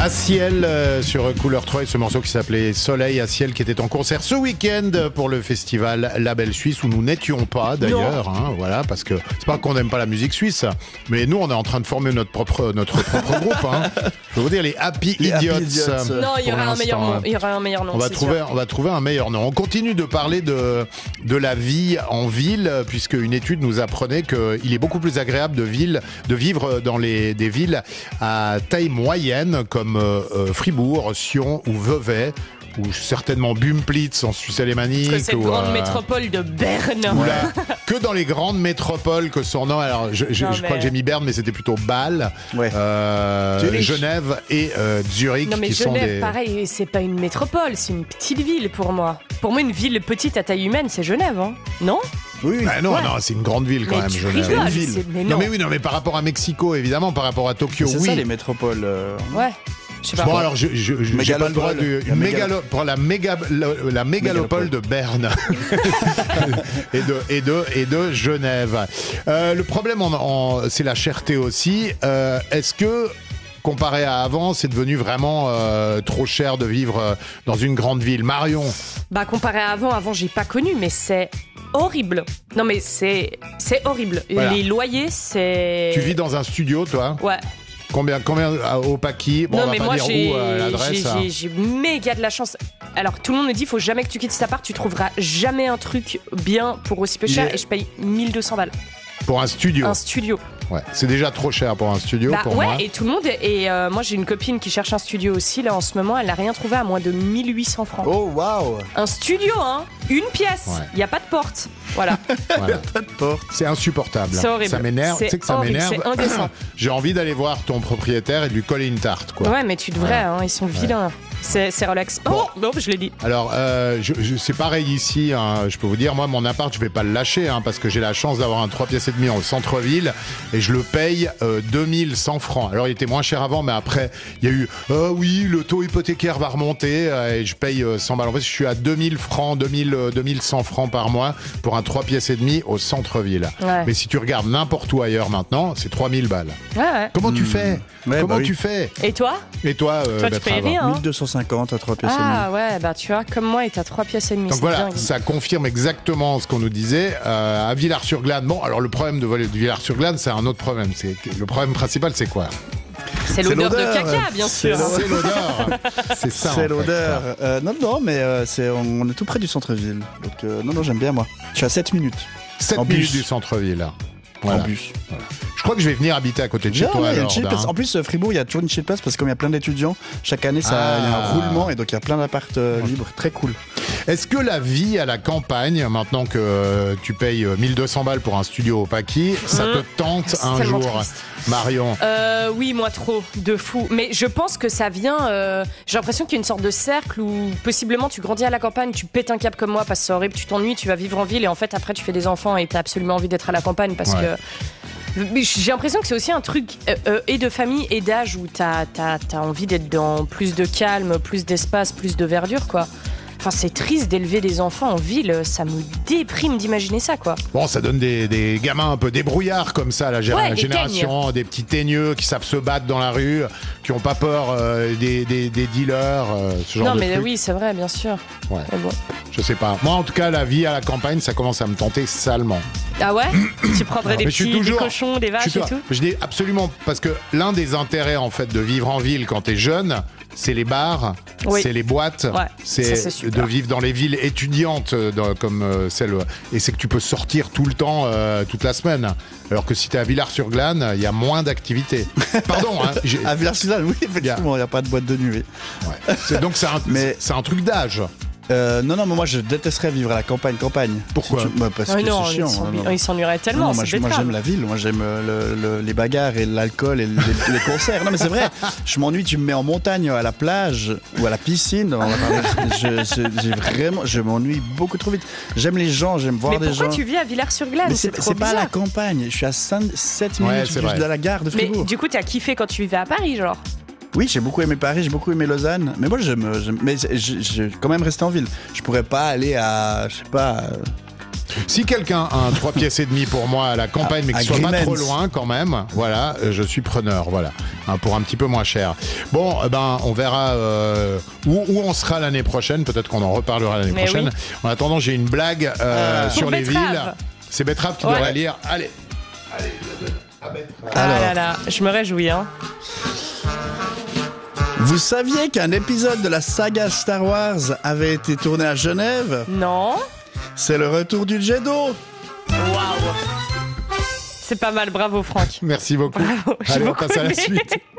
À Ciel sur Couleur 3 et ce morceau qui s'appelait Soleil à Ciel qui était en concert ce week-end pour le festival Label Suisse où nous n'étions pas d'ailleurs, voilà, parce que c'est pas qu'on n'aime pas la musique suisse, mais nous on est en train de former notre propre groupe. Je vais vous dire les Happy Idiots. Non, il y aura un meilleur nom. On va trouver un meilleur nom. On continue de parler de la vie en ville puisque une étude nous apprenait qu'il est beaucoup plus agréable de vivre dans des villes à taille moyenne comme Fribourg, Sion ou Vevey, ou certainement Bumplitz en Suisse alémanique. Que cette grande métropole de Berne. Que dans les grandes métropoles que son nom. Alors, je crois que j'ai mis Berne, mais c'était plutôt Bâle, Genève et Zurich. Non, mais qui Genève, sont des... pareil, c'est pas une métropole, c'est une petite ville pour moi. Pour moi, une ville petite à taille humaine, c'est Genève, non? Oui. Bah non, c'est une grande ville quand même, Genève. Rigoles, ville. Mais par rapport à Mexico, évidemment, par rapport à Tokyo, c'est ça les métropoles. Ouais. Bon, alors, j'ai pas le droit pour la mégalopole de Berne et de Genève. Le problème, c'est la cherté aussi. Est-ce que, comparé à avant, c'est devenu vraiment trop cher de vivre dans une grande ville? Marion? Bah, comparé à avant, j'ai pas connu, mais c'est horrible. Non, mais c'est horrible. Voilà. Les loyers, c'est... Tu vis dans un studio, toi? Ouais. Combien au Paki? Bon, non, on va mais pas moi, dire où l'adresse. J'ai méga de la chance. Alors, tout le monde me dit, faut jamais que tu quittes cet appart, tu trouveras jamais un truc bien pour aussi peu cher, et je paye 1200 balles. Pour un studio? Un studio. Ouais, c'est déjà trop cher pour un studio pour moi. Et tout le monde. Et moi, j'ai une copine qui cherche un studio aussi, là, en ce moment. Elle n'a rien trouvé à moins de 1800 francs. Oh, waouh! Un studio, une pièce. Il n'y a pas de porte. Voilà. Il n'y a pas de porte. C'est insupportable. C'est horrible. Ça m'énerve. Tu sais que ça m'énerve. C'est indécent. J'ai envie d'aller voir ton propriétaire et de lui coller une tarte, quoi. Ouais, mais tu devrais, ils sont vilains. C'est relax. Oh, non, je l'ai dit. Alors, c'est pareil ici. Je peux vous dire, moi, mon appart, je vais pas le lâcher parce que j'ai la chance d'avoir un 3 pièces et demi au centre-ville et je le paye 2100 francs. Alors, il était moins cher avant, mais après, il y a eu oui, le taux hypothécaire va remonter et je paye 100 balles. En fait, je suis à 2000 francs, 2100 francs par mois pour un 3 pièces et demi au centre-ville. Ouais. Mais si tu regardes n'importe où ailleurs maintenant, c'est 3000 balles. Ouais. Comment tu fais? Comment tu fais? Et toi? Et toi, tu payes rien. 1250 à 3 pièces et demi. Ah ouais, bah tu vois, comme moi, et t'as 3 pièces et demi. Donc voilà, dingue. ça confirme exactement ce qu'on nous disait. À Villars-sur-Glâne, bon, alors le problème de Villars-sur-Glâne, c'est un autre problème. Le problème principal, c'est quoi? C'est l'odeur de caca, bien sûr. C'est l'odeur. C'est ça. C'est l'odeur. Non, mais on est tout près du centre-ville. Donc, non, j'aime bien, moi. Je suis à 7 minutes. 7 minutes du centre-ville. Voilà. En bus. Voilà. Je crois que je vais venir habiter à côté de chez toi. En plus, Fribourg, il y a toujours une chill place parce que comme il y a plein d'étudiants, chaque année, il y a un roulement et donc il y a plein d'apparts libres. Très cool. Est-ce que la vie à la campagne, maintenant que tu payes 1200 balles pour un studio au Paki, ça te tente un jour, triste. Marion? Oui, moi trop, de fou. Mais je pense que ça vient... j'ai l'impression qu'il y a une sorte de cercle où possiblement tu grandis à la campagne, tu pètes un câble comme moi parce que c'est horrible, tu t'ennuies, tu vas vivre en ville et en fait après tu fais des enfants et t'as absolument envie d'être à la campagne parce que... J'ai l'impression que c'est aussi un truc et de famille et d'âge où t'as envie d'être dans plus de calme, plus d'espace, plus de verdure, quoi. Enfin, c'est triste d'élever des enfants en ville, ça me déprime d'imaginer ça, quoi. Bon, ça donne des gamins un peu débrouillards comme ça, la génération, des petits teigneux qui savent se battre dans la rue, qui n'ont pas peur des dealers, ce genre de trucs. Oui, c'est vrai, bien sûr. Ouais. Bon. Je sais pas. Moi, en tout cas, la vie à la campagne, ça commence à me tenter salement. Ah ouais? Tu prendrais des cochons, des vaches et tout? Je dis absolument, parce que l'un des intérêts, en fait, de vivre en ville quand t'es jeune, c'est les bars, c'est les boîtes, c'est de vivre dans les villes étudiantes comme celle, et c'est que tu peux sortir tout le temps, toute la semaine. Alors que si t'es à Villars-sur-Glâne, il y a moins d'activités. Pardon. À Villars-sur-Glâne, oui, effectivement, il n'y a pas de boîte de nuit. Ouais. Donc c'est un truc d'âge. Non, mais moi je détesterais vivre à la campagne. Pourquoi? Parce que c'est chiant. Ils s'ennuieraient tellement. Moi j'aime la ville, moi j'aime les bagarres et l'alcool et les concerts. Non mais c'est vrai, je m'ennuie, tu me mets en montagne à la plage ou à la piscine. Je m'ennuie beaucoup trop vite. J'aime les gens, j'aime voir des gens. Mais pourquoi tu vis à Villars-sur-Glâne? Mais c'est pas à la campagne, je suis à 7 minutes juste de la gare de Fribourg. Mais du coup t'as kiffé quand tu vivais à Paris, genre? Oui, j'ai beaucoup aimé Paris, j'ai beaucoup aimé Lausanne. Mais moi, mais j'ai quand même resté en ville. Je pourrais pas aller à, je sais pas... Si quelqu'un a un 3 pièces et demi pour moi à la campagne, mais qui soit pas trop Agreements. loin quand même, voilà, je suis preneur, voilà, pour un petit peu moins cher. Bon, on verra où on sera l'année prochaine. Peut-être qu'on en reparlera l'année Mais prochaine. oui. En attendant, j'ai une blague sur Pour les Betteraves. villes. C'est Betteraves qui Ouais. devrait lire. Allez, je la donne à Betteraves. Ah Alors. là là, je me réjouis. Hein. Vous saviez qu'un épisode de la saga Star Wars avait été tourné à Genève? Non. C'est le retour du jet d'eau. Waouh. C'est pas mal, bravo Franck. Merci beaucoup. Bravo, j'ai Allez, on beaucoup passe à la aimé. suite.